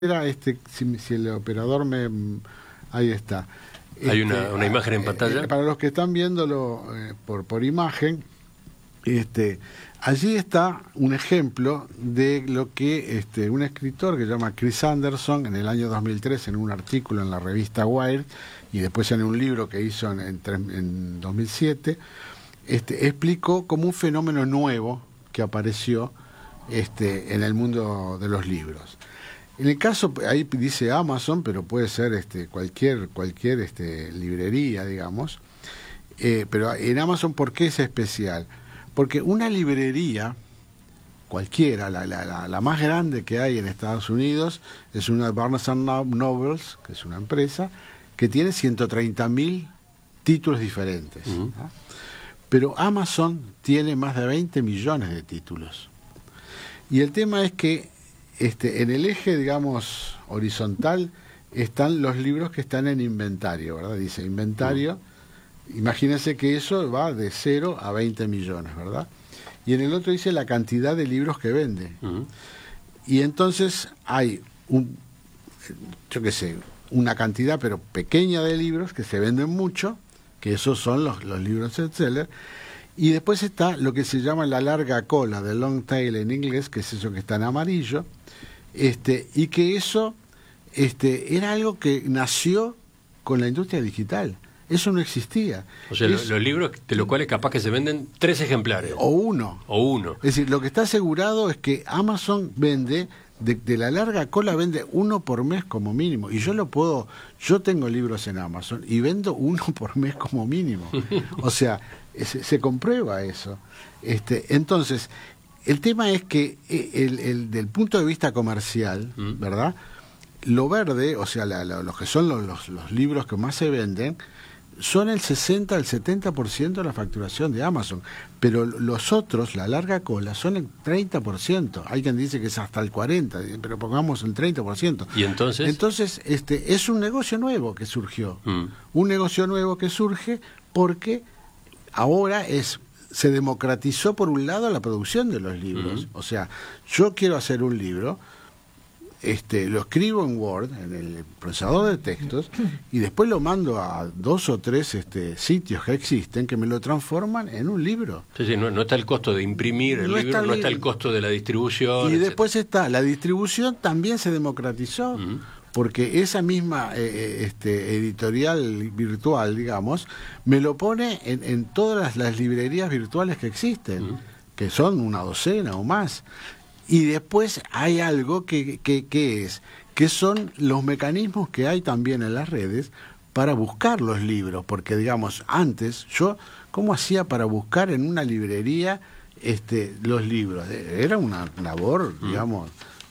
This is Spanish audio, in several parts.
Era si el operador ahí está. Hay una imagen en pantalla. Para los que están viéndolo por imagen, allí está un ejemplo de lo que un escritor que se llama Chris Anderson en el año 2003 en un artículo en la revista Wired y después en un libro que hizo en 2007 explicó como un fenómeno nuevo que apareció en el mundo de los libros. En el caso, ahí dice Amazon, pero puede ser cualquier librería, digamos. Pero en Amazon, ¿por qué es especial? Porque una librería, cualquiera, la más grande que hay en Estados Unidos, es una Barnes Nobles, que es una empresa, que tiene 130.000 títulos diferentes. Uh-huh. ¿No? Pero Amazon tiene más de 20 millones de títulos. Y el tema es que en el eje, digamos, horizontal, están los libros que están en inventario, ¿verdad? Dice inventario. Imagínense que eso va de 0 a 20 millones, ¿verdad? Y en el otro dice la cantidad de libros que vende. Uh-huh. Y entonces hay una cantidad, pero pequeña de libros que se venden mucho, que esos son los libros bestseller. Y después está lo que se llama la larga cola, the long tail en inglés, que es eso que está en amarillo, y que eso era algo que nació con la industria digital. Eso no existía. O sea, los libros de los cuales capaz que se venden 3 ejemplares. O uno. Es decir, lo que está asegurado es que Amazon vende, de la larga cola vende 1 por mes como mínimo. Y yo tengo libros en Amazon y vendo 1 por mes como mínimo. O sea, se comprueba eso. Entonces, el tema es que del punto de vista comercial, ¿verdad? Lo verde, o sea, los que son los libros que más se venden, son el 60 al 70% de la facturación de Amazon, pero los otros, la larga cola, son el 30%. Hay quien dice que es hasta el 40%, pero pongamos el 30%. ¿Y entonces? Entonces, es un negocio nuevo que surgió. Un negocio nuevo que surge porque ahora se democratizó por un lado la producción de los libros. O sea, yo quiero hacer un libro, lo escribo en Word, en el procesador de textos, y después lo mando a 2 o 3 sitios que existen que me lo transforman en un libro. Sí, no está el costo de imprimir el libro, no está el costo de la distribución. Y después está la distribución, también se democratizó, porque esa misma editorial virtual, digamos, me lo pone en todas las librerías virtuales que existen, que son una docena o más. Y después hay algo que son los mecanismos que hay también en las redes para buscar los libros, porque digamos, antes ¿cómo hacía para buscar en una librería los libros? Era una labor, digamos,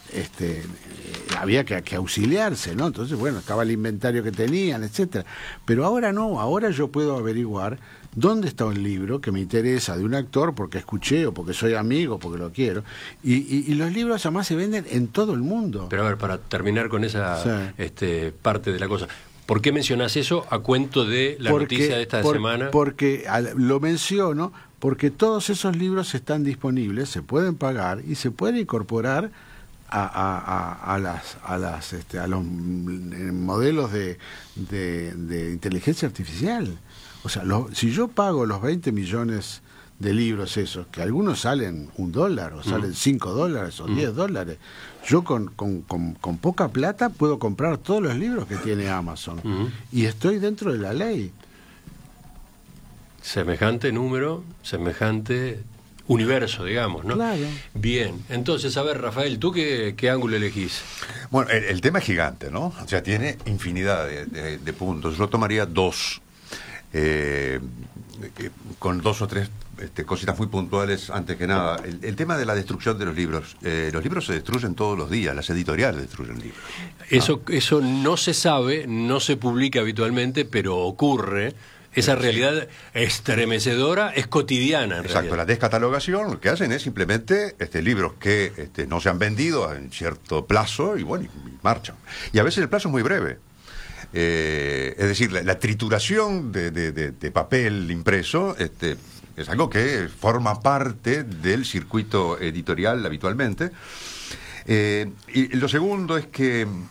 había que auxiliarse, ¿no? Entonces, bueno, estaba el inventario que tenían, etcétera. Pero ahora no, ahora yo puedo averiguar dónde está un libro que me interesa de un actor porque escuché o porque soy amigo, porque lo quiero. Y los libros además se venden en todo el mundo. Pero a ver, para terminar con esa parte de la cosa, ¿por qué mencionás eso a cuento de la noticia de esta semana? Porque lo menciono porque todos esos libros están disponibles, se pueden pagar y se pueden incorporar a los modelos de inteligencia artificial. O sea, si yo pago los 20 millones de libros esos, que algunos salen $1 o salen $5 o $10, yo con poca plata puedo comprar todos los libros que tiene Amazon y estoy dentro de la ley. Semejante número, semejante universo, digamos, ¿no? Claro. Bien, entonces, a ver, Rafael, ¿tú qué ángulo elegís? Bueno, el tema es gigante, ¿no? O sea, tiene infinidad de puntos. Yo tomaría 2, con 2 o 3 cositas muy puntuales. Antes que nada, el tema de la destrucción de los libros. Los libros se destruyen todos los días, las editoriales destruyen libros. Eso no se sabe, no se publica habitualmente, pero ocurre. Esa realidad estremecedora es cotidiana, en Exacto, realidad. la descatalogación lo que hacen es simplemente libros que no se han vendido en cierto plazo y bueno, y marchan. Y a veces el plazo es muy breve. Es decir, la trituración de papel impreso es algo que forma parte del circuito editorial habitualmente. Y lo segundo es que